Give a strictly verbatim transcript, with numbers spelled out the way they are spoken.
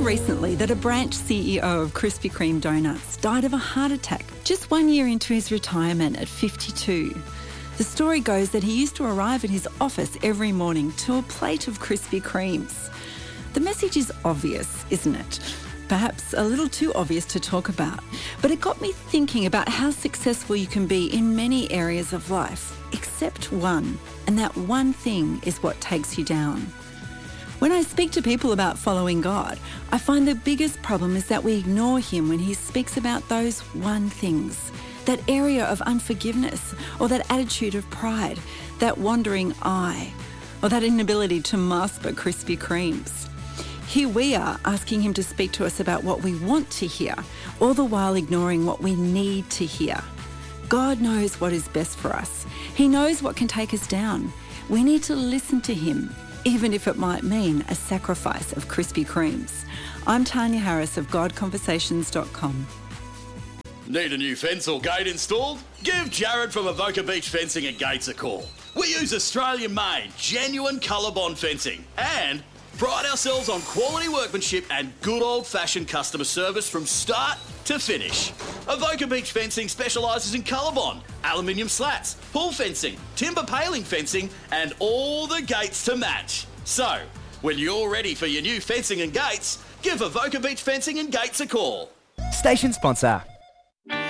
recently that a branch C E O of Krispy Kreme Donuts died of a heart attack just one year into his retirement at fifty-two. The story goes that he used to arrive at his office every morning to a plate of Krispy Kremes. The message is obvious, isn't it? Perhaps a little too obvious to talk about, but it got me thinking about how successful you can be in many areas of life, except one, and that one thing is what takes you down. When I speak to people about following God, I find the biggest problem is that we ignore him when he speaks about those one things, that area of unforgiveness, or that attitude of pride, that wandering eye, or that inability to master Krispy Kremes. Here we are asking him to speak to us about what we want to hear, all the while ignoring what we need to hear. God knows what is best for us. He knows what can take us down. We need to listen to him, even if it might mean a sacrifice of Krispy Kremes. I'm Tanya Harris of God Conversations dot com. Need a new fence or gate installed? Give Jared from Avoca Beach Fencing and Gates a call. We use Australian-made, genuine ColourBond fencing and pride ourselves on quality workmanship and good old-fashioned customer service from start to finish. Avoca Beach Fencing specialises in ColourBond, aluminium slats, pool fencing, timber paling fencing and all the gates to match. So, when you're ready for your new fencing and gates, give Avoca Beach Fencing and Gates a call. Station sponsor.